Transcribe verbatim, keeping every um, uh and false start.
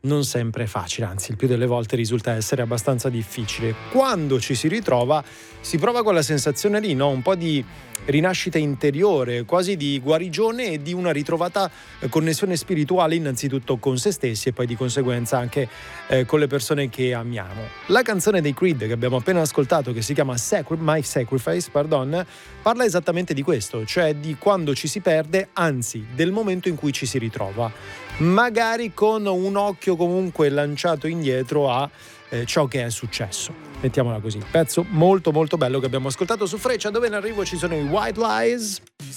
non sempre è facile, anzi il più delle volte risulta essere abbastanza difficile. Quando ci si ritrova si prova quella sensazione lì, no? Un po' di rinascita interiore, quasi di guarigione e di una ritrovata connessione spirituale innanzitutto con se stessi e poi di conseguenza anche eh, con le persone che amiamo. La canzone dei Creed che abbiamo appena ascoltato, che si chiama Sacri- My Sacrifice, pardon, parla esattamente di questo, cioè di quando ci si perde, anzi del momento in cui ci si ritrova, magari con un occhio comunque lanciato indietro a eh, ciò che è successo. Mettiamola così. Pezzo molto molto bello che abbiamo ascoltato su Freccia, dove in arrivo ci sono i White Lies.